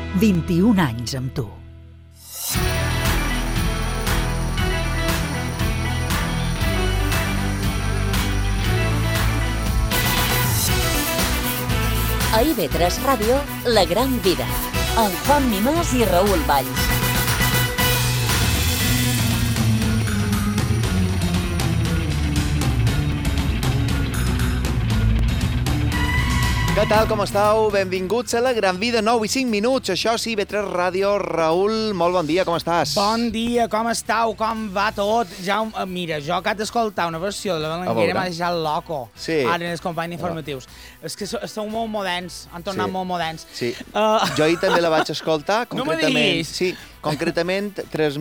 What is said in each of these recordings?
21 anys amb tu. A IB3 Ràdio, La Gran Vida, amb Juan Mimós i Raül Valls. Què tal, com esteu? Benvinguts a La Gran Vida, 9 i 5 minuts. Això sí, IB3 Ràdio. Raül, molt bon dia, com estàs? Bon dia, com estàu? Com va tot? Mira, jo acabo d'escoltar una versió de La Balanguera m'ha deixat loco. Sí. Ara en els companys informatius. És que esteu molt moderns, han tornat molt moderns. Sí. Jo ahir també la vaig escoltar, concretament. No me diguis. Sí, concretament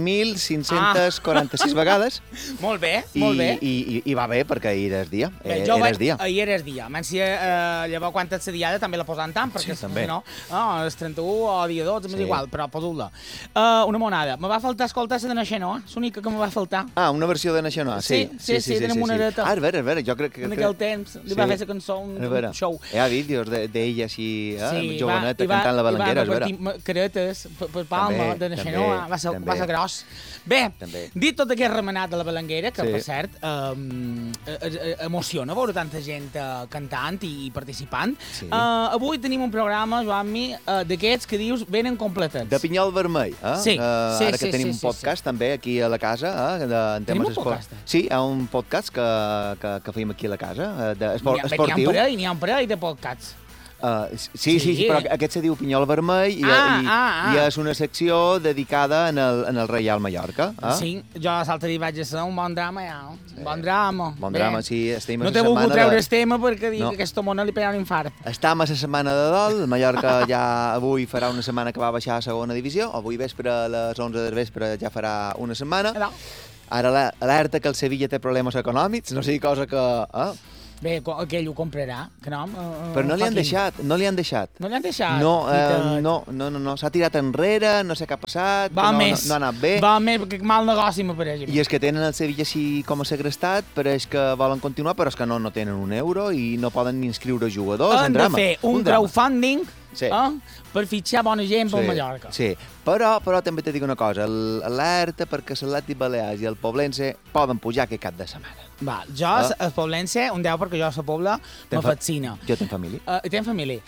3.546 vegades. Molt bé, molt bé. I va bé, perquè ahir era el dia. Ahir era el dia. Llavors, quan ets diada també la posen tant, perquè sí, també. No, és 31 o dia 12, m'és igual, però poso-la. Una monada. Me va faltar escoltar la de Naixenoa, és l'única que me va faltar. Ah, una versió de Naixenoa, sí. Sí, tenim una horeta. Ah, és vera, jo crec que... En aquell temps li va fer la cançó, un show. Hi ha vídeos d'ella així, joveneta, cantant La Balanguera, és vera. I va caretes per Palma, de Naixenoa, va ser gros. Bé, dit tot aquest remenat de La Balanguera, que per cert emociona veure tanta gent cantant i participant. Avui tenim un programa, Joan-mi, d'aquests que dius venen completets. De Pinyol Vermell, ara que tenim un podcast també aquí a la casa, en temes esports. Sí, hi ha un podcast que fèiem aquí a la casa, esportiu. N'hi ha un parell de podcasts. Sí, però aquest se diu Pinyol Vermell i és una secció dedicada en el Reial Mallorca. Sí, jo l'altre dia vaig ser un bon drama, ja. Bon drama. Bon drama, sí. No t'he volgut treure el tema perquè dic que aquesta mona li pega un infart. Estem a la setmana de dol, el Mallorca ja avui farà una setmana que va baixar a segona divisió, avui vespre a les 11 del vespre ja farà una setmana. Ara alerta que el Sevilla té problemes econòmics, no sigui cosa que... Bé, aquell ho comprarà, que no? Però no li han deixat. No li han deixat? No, s'ha tirat enrere, no sé què ha passat, no ha anat bé. Va més, perquè mal negoci m'apareix. I és que tenen el Sevilla així com a segrestat, pareix que volen continuar, però és que no tenen un euro i no poden ni inscriure jugadors. Han de fer un crowdfunding per fitxar bona gent pel Mallorca. Sí, però també t'he dit una cosa, l'alerta perquè l'Atlètic Balears i el Poblense poden pujar aquest cap de setmana. Va, jo, el Poblense, un 10 perquè jo a la Pobla me fascina. Jo tenc família. Tenc família.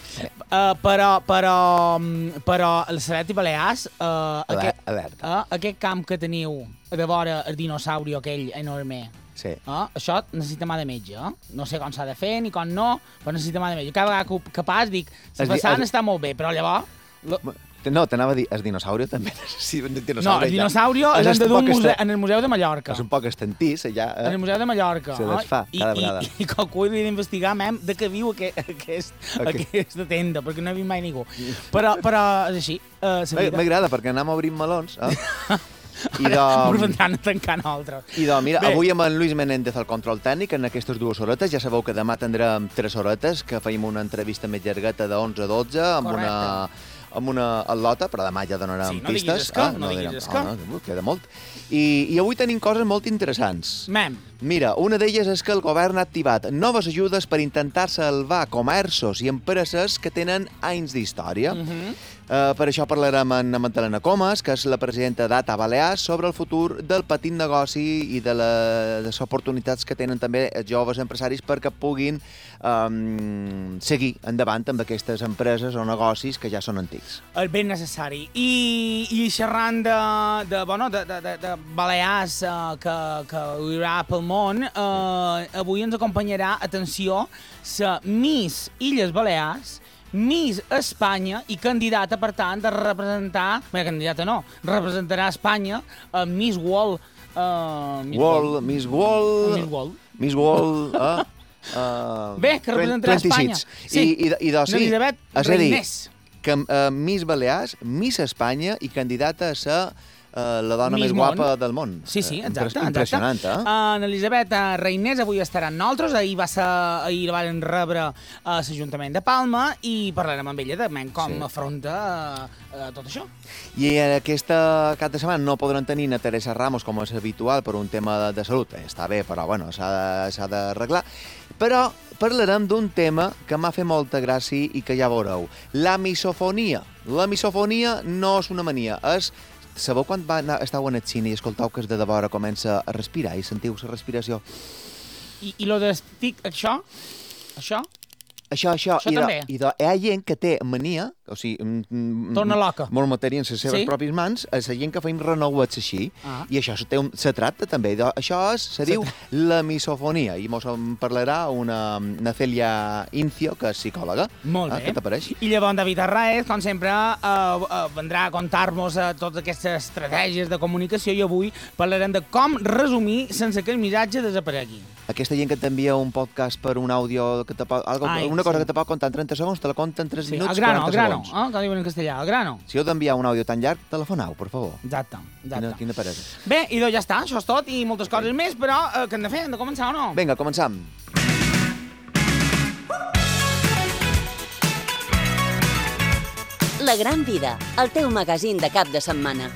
Però l'Atlètic Balears, aquest camp que teniu de vora el dinosaurio aquell enorme, això necessita mà de metge. No sé com s'ha de fer ni com no, però necessita mà de metge. Cada vegada que pas dic, la façana està molt bé, però llavors... No, t'anava a dir, el dinosaurio també necessita un dinosaurio. No, el dinosaurio l'hem de dur en el Museu de Mallorca. És un poc estantís, allà. En el Museu de Mallorca. Se desfà cada vegada. I qualcú hauria d'investigar, de què viu aquesta tenda, perquè no he vist mai ningú. Però és així. M'agrada, perquè anem obrint melons. Aprofitant a tancar altres. I mira, avui amb en Luis Menéndez al control tècnic, en aquestes 2 horetes, ja sabeu que demà tindrem 3 horetes, que feim una entrevista més llargueta de 11 a 12, amb una al·lota, però demà ja donarem pistes. No diguis esca. Queda molt. I avui tenim coses molt interessants. Mira, una d'elles és que el govern ha activat noves ajudes per intentar salvar comerços i empreses que tenen anys d'història. Per això parlarem amb Magdalena Comas, que és la presidenta d'ATA Balears, sobre el futur del petit negoci i de les oportunitats que tenen també els joves empresaris perquè puguin seguir endavant amb aquestes empreses o negocis que ja són antics. És ben necessari. I xerrant de Balears que hi haurà pel món, avui ens acompanyarà, atenció, la Miss Illes Balears, Miss Espanya i candidata, per tant, de representar... Bé, candidata no, representarà Espanya a Miss World... Miss World... Bé, que representarà Espanya. Sí, Elisabet Reynés. Que Miss Balears, Miss Espanya i candidata a ser la dona més guapa del món. Sí, exacte. Impressionant, En Elisabet Reinés avui estarà amb nosaltres. Ahir la van rebre a l'Ajuntament de Palma i parlarem amb ella de com afronta tot això. I aquesta cap de setmana no podran tenir a Teresa Ramos, com és habitual, per un tema de salut. Està bé, però bueno, s'ha d'arreglar. Però parlarem d'un tema que m'ha fet molta gràcia i que ja veureu. La misofonia. La misofonia no és una mania, sabeu quan estàu en el cine i escoltau que es de vora comença a respirar i sentiu la respiració? I lo d'estic, això? Això també. I hi ha gent que té mania, o sigui... Torna loca. Molt matèria en les seves pròpies mans, és la gent que feim renouets així, i això se tracta també. Això se diu la misofonia, i mos en parlarà una Celia Incio, que és psicòloga. Molt bé. Què t'apareix? I llavors David Arraez, com sempre, vendrà a contar-nos totes aquestes estratègies de comunicació i avui parlarem de com resumir sense que el missatge desaparegui. Aquesta gent que t'envia un podcast per un àudio, una cosa que te pot contar en 30 segons, te la conta en 3 minuts, 40 segons. Que diuen en castellà, al grano. Si heu d'enviar un àudio tan llarg, telefonau, per favor. Exacte. Quina peresa. Bé, i doncs ja està, això és tot, i moltes coses més, però què hem de fer? Hem de començar o no? Vinga, començam. La Gran Vida, el teu magazín de cap de setmana.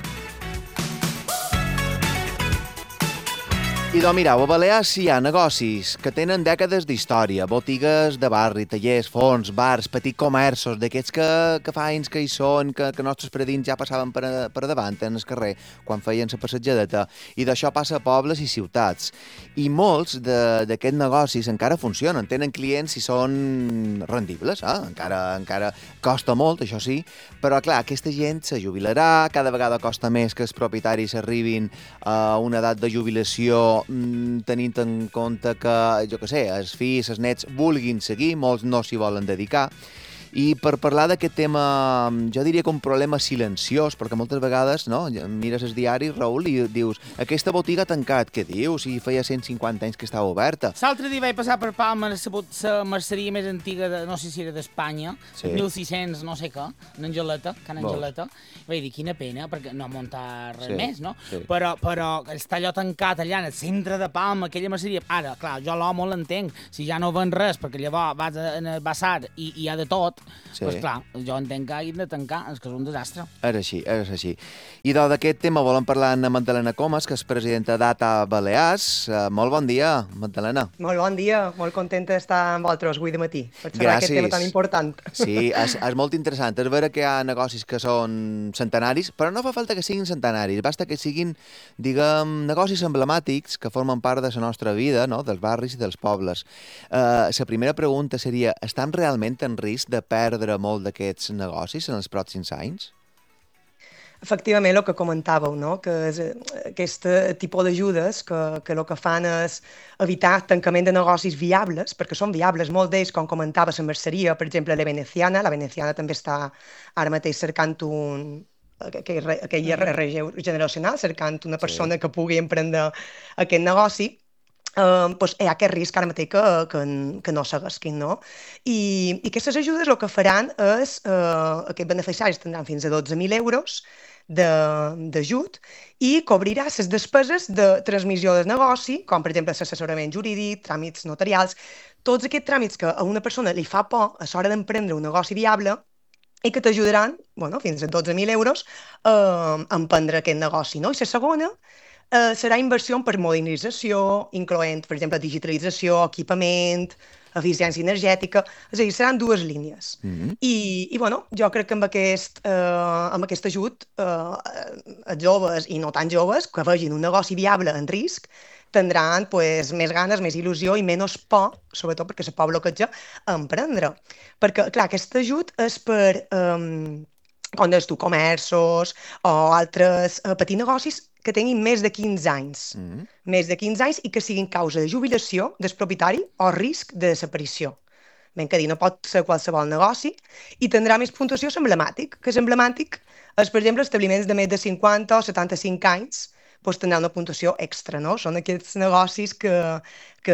I doncs mireu, a Balears hi ha negocis que tenen dècades d'història, botigues de barri, tallers, forns, bars, petits comerços, d'aquests que fa anys que hi són, que nostres predins ja passaven per davant en el carrer quan feien la passejadeta, i d'això passa a pobles i ciutats. I molts d'aquests negocis encara funcionen, tenen clients i són rendibles, encara costa molt, això sí, però clar, aquesta gent se jubilarà, cada vegada costa més que els propietaris arribin a una edat de jubilació tenint en compte que, jo què sé, els fills, els nets vulguin seguir, molts no s'hi volen dedicar. I per parlar d'aquest tema, jo diria que un problema silenciós, perquè moltes vegades mires el diari, Raül, i dius aquesta botiga ha tancat, què dius? Si feia 150 anys que estava oberta. L'altre dia vaig passar per Palma, la merceria més antiga, no sé si era d'Espanya, 1600 no sé què, Can Angeleta. Vaig dir, quina pena, perquè no munta res més, no? Però està allò tancat allà en el centre de Palma, aquella merceria. Ara, clar, jo l'home l'entenc, si ja no ven res, perquè llavors vas en el basar i hi ha de tot, doncs clar, jo entenc que hagin de tancar, és que és un desastre. És així. I d'aquest tema volem parlar amb Magdalena Comas, que és presidenta d'ATA Balears. Molt bon dia, Magdalena. Molt bon dia, molt contenta d'estar amb vosaltres avui de matí, per saber aquest tema tan important. Sí, és molt interessant. És vera que hi ha negocis que són centenaris, però no fa falta que siguin centenaris, basta que siguin, diguem, negocis emblemàtics que formen part de la nostra vida, dels barris i dels pobles. La primera pregunta seria, estan realment en risc de perdre molt d'aquests negocis en els pròxims anys? Efectivament, el que comentàveu, que és aquest tipus d'ajudes que el que fan és evitar tancament de negocis viables, perquè són viables, molt d'ells, com comentava la merceria, per exemple, la Veneciana també està ara mateix cercant aquell relleu generacional, cercant una persona que pugui emprendre aquest negoci. Hi ha aquest risc ara mateix que no s'agasquin, no? I aquestes ajudes el que faran és, aquests beneficiaris tindran fins a 12.000 euros d'ajut i cobrirà les despeses de transmissió del negoci, com per exemple l'assessorament jurídic, tràmits notarials, tots aquests tràmits que a una persona li fa por a l'hora d'emprendre un negoci viable i que t'ajudaran, fins a 12.000 euros, a emprendre aquest negoci, no? I la segona serà inversió per modernització, incloent, per exemple, digitalització, equipament, eficiència energètica, és a dir, seran dues línies. I jo crec que amb aquest ajut, els joves i no tan joves, que vegin un negoci viable en risc, tindran més ganes, més il·lusió i menys por, sobretot perquè se pot bloquejar, a emprendre. Perquè, clar, aquest ajut és per, com deies tu, comerços o altres petits negocis que tinguin més de 15 anys. Més de 15 anys i que siguin causa de jubilació del propietari o risc de desaparició. Ben que dir, no pot ser qualsevol negoci i tindrà més puntuació emblemàtic, que és emblemàtic és, per exemple, establiments de més de 50 o 75 anys, tindrà una puntuació extra, no? Són aquests negocis que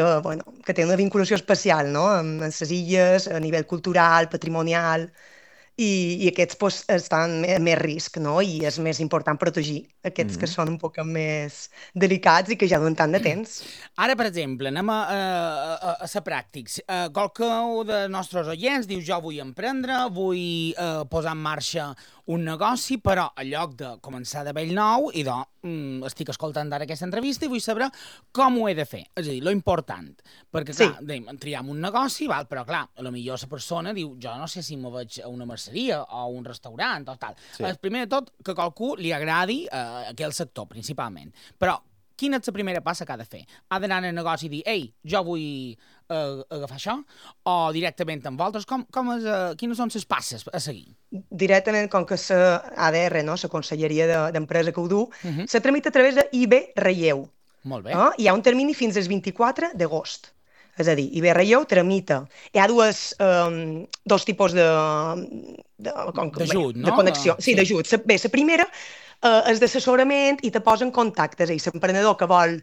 tenen una vinculació especial, no? Amb les illes, a nivell cultural, patrimonial. i aquests pues, estan més risc, no? I és més important protegir aquests que són un poc més delicats i que ja duen tant de temps. Ara, per exemple, anem a ser pràctics. Qualque dels nostres oients diu jo vull emprendre, vull posar en marxa un negoci, però en lloc de començar de bell nou, i estic escoltant ara aquesta entrevista i vull saber com ho he de fer. És a dir, lo important. Perquè, clar, triam un negoci, però, clar, potser la persona diu jo no sé si me veig a una merceria o a un restaurant o tal. Sí. Primer de tot, que a qualcú li agradi aquell sector, principalment. Però quina és la primera passa que ha de fer? Ha d'anar al negoci i dir, ei, jo vull agafar això? O directament amb vosaltres? Quines són les passes a seguir? Directament, com que la ADR, no? La Conselleria d'Empresa que ho du, se tramita a través de IB Relleu. Molt bé. Hi ha un termini fins al 24 d'agost. És a dir, IB Relleu tramita. Hi ha dos tipus d'ajut, no? De connexió. Sí, d'ajut. Bé, la primera és d'assessorament i te posa en contacte. És a dir, l'emprenedor que vol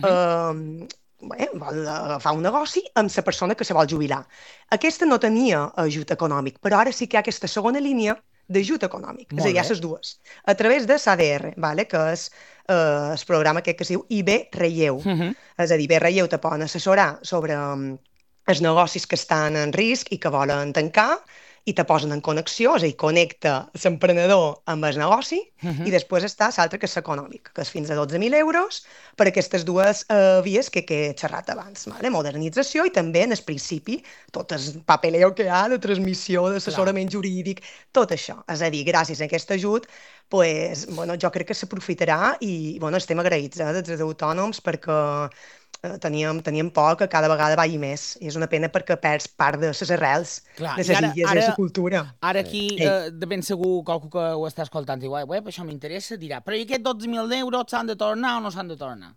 agafar un negoci amb la persona que se vol jubilar. Aquesta no tenia ajut econòmic, però ara sí que hi ha aquesta segona línia d'ajut econòmic. És a dir, hi ha les dues. A través de l'ADR, que és el programa aquest que es diu IB Relleu. És a dir, IB Relleu te poden assessorar sobre els negocis que estan en risc i que volen tancar, i te posen en connexió, és a dir, connecta l'emprenedor amb el negoci, i després està l'altre que és l'econòmic, que és fins a 12.000 euros per aquestes dues vies que he xerrat abans. Modernització i també, en el principi, tot el papeleo que hi ha de transmissió, d'assessorament jurídic, tot això. És a dir, gràcies a aquest ajut, jo crec que s'aprofitarà i estem agraïts dels autònoms perquè teníem por que cada vegada vagi més. I és una pena perquè perds part de les arrels, de les illes i de la cultura. Ara aquí, de ben segur, qualcú que ho està escoltant diu, això m'interessa, dirà, però i aquests 12.000 euros s'han de tornar o no s'han de tornar?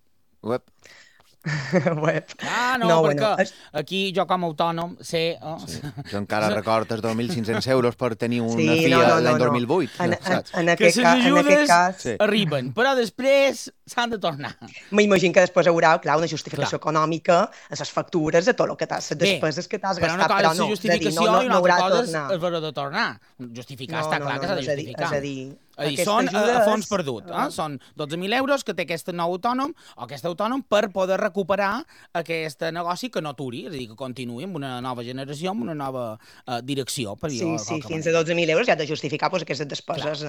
Perquè aquí jo com a autònom sé... Jo encara recordo els 2.500 euros per tenir una filla l'any 2008. En aquest cas arriben, però després s'han de tornar. M'imagino que després hi haurà, una justificació econòmica a les factures, a tot el que t'has, les despeses que t'has gastat, però no. Però una cosa és la justificació i una altra cosa és el valor de tornar. Justificar està clar que s'ha de justificar. És a dir, són a fons perdut. Són 12.000 euros que té aquest nou autònom o aquest autònom per poder recuperar aquest negoci que no aturi, és a dir, que continuï amb una nova generació, amb una nova direcció. Sí, fins a 12.000 euros ja has de justificar aquestes despeses.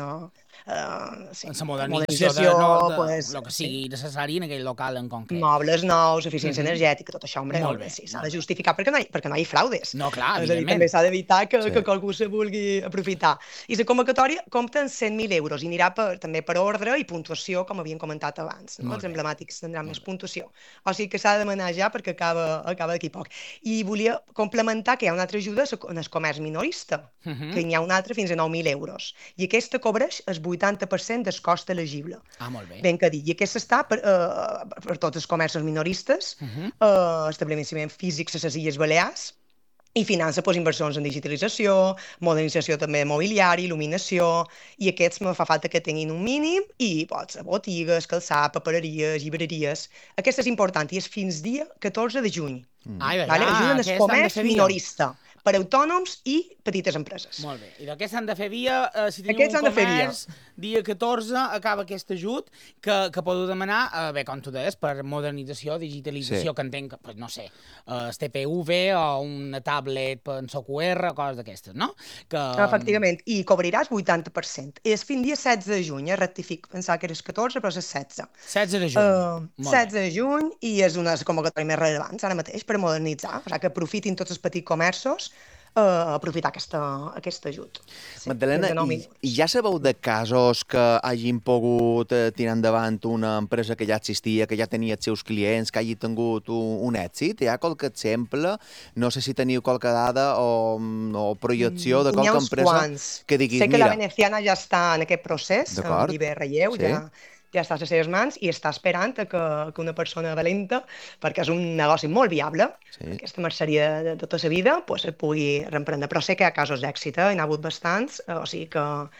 La modernització el que sigui necessari en aquell local en concret. Mobles nous, eficiència energètica, tot això, s'ha de justificar perquè no hi ha fraudes. No, clar, evidentment. També s'ha d'evitar que qualcú se vulgui aprofitar. I la convocatòria compta en 100.000 euros i anirà també per ordre i puntuació, com havíem comentat abans. Els emblemàtics tindran més puntuació. O sigui que s'ha de demanar ja perquè acaba d'aquí poc. I volia complementar que hi ha una altra ajuda en el comerç minorista, que hi ha una altra fins a 9.000 euros. I aquesta cobreix el 80% del cost elegible. Molt bé. Ben que dir. I aquesta està per tots els comerços minoristes, establiments físics a les Illes Balears, i finança inversions en digitalització, modernització també mobiliari, il·luminació, i aquests me fa falta que tinguin un mínim, i botigues, calçat, papereries, llibreries. Aquesta és important, i és fins dia 14 de juny. Ajuden el comerç minorista per autònoms i petites empreses. Molt bé. I d'aquests s'han de fer via, si teniu un comerç, dia 14 acaba aquest ajut que podeu demanar, com tu deies, per modernització, digitalització, que entenc, no sé, el TPV o una tablet per en QR o coses d'aquestes, no? Efectivament, i cobriràs 80%. És fins dia 16 de juny, rectifico, pensava que era el 14, però és el 16. 16 de juny. 16 de juny, i és una convocatòria més rellevant ara mateix per modernitzar, o sigui que aprofitin tots els petits comerços aprofitar aquest ajut. Magdalena, i ja sabeu de casos que hagin pogut tirar endavant una empresa que ja existia, que ja tenia els seus clients, que hagi tingut un èxit? Hi ha qualque exemple? No sé si teniu qualque dada o projecció de qualque empresa que diguis, mira... Sé que la Veneciana ja està en aquest procés, amb IB Relleu, ja està a les seves mans i està esperant que una persona valenta, perquè és un negoci molt viable, aquesta merceria de tota la vida, es pugui reemprendre. Però sé que hi ha casos d'èxit, hi ha hagut bastants, o sigui que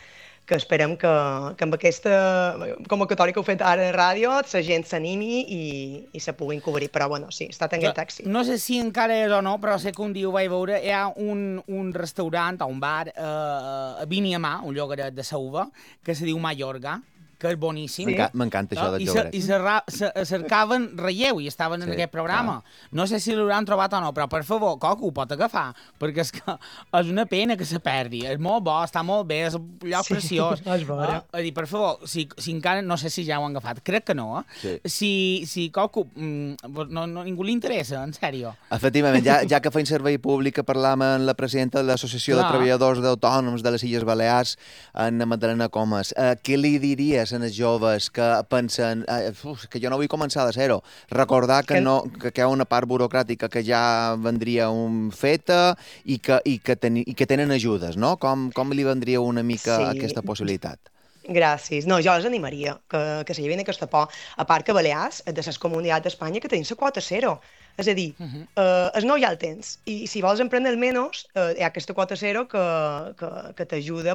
que esperem que amb aquesta convocatòria que heu fet ara a ràdio la gent s'animi i se puguin cobrir. Però, bueno, sí, està tenint taxi. No sé si encara és o no, però sé que un dia ho vaig veure. Hi ha un restaurant o un bar a Viniamà, un llogaret de Sauva, que se diu Mallorca, que és boníssim. Sí. M'encanta això del llogaret. I cercaven relleu i estaven en aquest programa. No sé si l'hauran trobat o no, però per favor, Coco, ho pot agafar, perquè és que és una pena que se perdi. És molt bo, està molt bé, és un lloc preciós. És bo, a dir, per favor, si encara, no sé si ja ho han agafat, crec que no, Si Coco, ningú li interessa, en sèrio. Efectivament, ja que feim servei públic, parlam amb la presidenta de l'Associació de Treballadors d'Autònoms de les Illes Balears, Anna Magdalena Comas. Què li diries a els joves que pensen que jo no vull començar de zero? Recordar que hi ha una part burocràtica que ja vendria feta i que tenen ajudes, no? Com li vendria una mica aquesta possibilitat? Gràcies. No, jo els animaria que se llevin aquesta por. A part que Balears és de les comunitats d'Espanya que tenim la quota zero. És a dir, el nou ja el tens. I si vols emprendre menys, hi ha aquesta quota zero que t'ajuda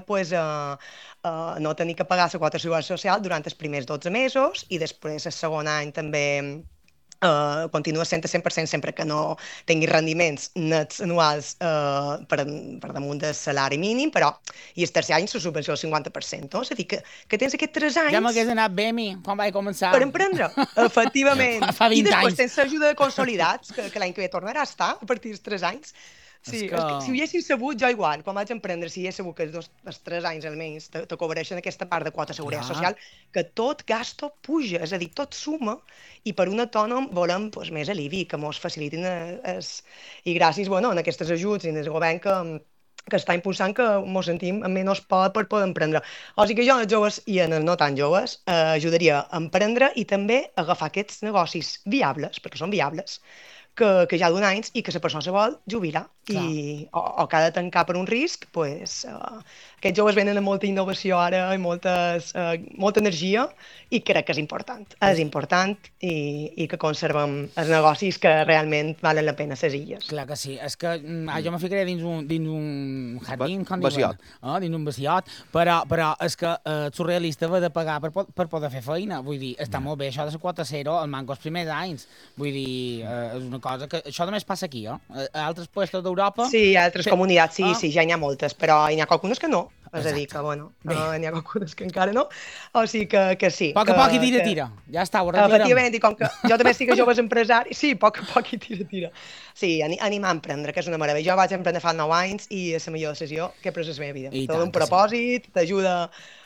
a no tenir que pagar la quota seguretat social durant els primers 12 mesos i després el segon any també continua sent a 100% sempre que no tinguis rendiments nets anuals per damunt del salari mínim, però i el tercer any la subvenció del 50%, no? És a dir, que tens aquests 3 anys... Ja m'hagués anat bé a mi, quan vaig començar. Per emprendre, efectivament. Fa 20 anys. I després tens l'ajuda de consolidats, que l'any que ve tornarà a estar a partir dels 3 anys. Sí, és que si ho haguessin sabut, jo igual, quan vaig emprendre, si hagués sabut que els 3 anys almenys te cobreixen aquesta part de quota de seguretat social, que tot gasto puja, és a dir, tot suma, i per un autònom volem més alivi, que mos facilitin i gràcies en aquests ajuts i en el govern que està impulsant que ens sentim amb menys por per poder emprendre. O sigui que jo en els joves i en els no tan joves ajudaria a emprendre i també a agafar aquests negocis viables, perquè són viables, que ja d'un anys i que la persona se vol jubilar o que ha de tancar per un risc, aquests joves venen amb molta innovació ara i molta energia i crec que és important. És important i que conservem els negocis que realment valen la pena a les illes. Clar que sí. És que jo me ficaré dins un jardín, vasiot. Dins un vasiot, però és que el surrealista va de pagar per poder fer feina. Vull dir, està molt bé això de la quota zero, el manco els primers anys. Vull dir, és una cosa que... Això només passa aquí, A altres puestos d'Europa... Sí, a altres comunitats, sí, ja n'hi ha moltes, però n'hi ha algunes que no. És a dir, que, n'hi ha algunes que encara no. O sigui que sí. A poc i tira. Ja està, ho retirem. Efectivament, i com que jo també estic a joves empresaris, sí, a poc i tira. Sí, animar a emprendre, que és una meravella. Jo vaig emprendre fa 9 anys i és la millor decisió que he pres a la meva vida. Tot un propòsit, t'ajuda...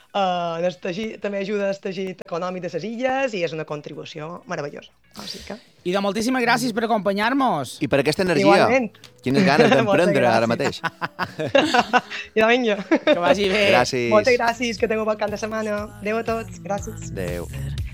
també ajuda al teixit econòmic de les illes i és una contribució meravellosa. I de moltíssimes gràcies per acompanyar-nos. I per aquesta energia. Igualment. Quines ganes d'emprendre ara mateix. I vinga. Que vagi bé. Gràcies. Moltes gràcies, que tingueu bon cap de setmana. Adéu a tots. Gràcies. Adéu.